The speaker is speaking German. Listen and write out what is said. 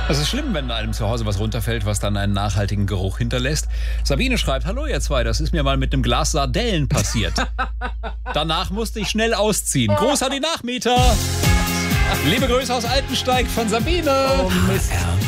Es ist schlimm, wenn einem zu Hause was runterfällt, was dann einen nachhaltigen Geruch hinterlässt. Sabine schreibt, hallo ihr zwei, das ist mir mal mit einem Glas Sardellen passiert. Danach musste ich schnell ausziehen. Gruß an die Nachmieter. Liebe Grüße aus Altensteig von Sabine. Oh Mist.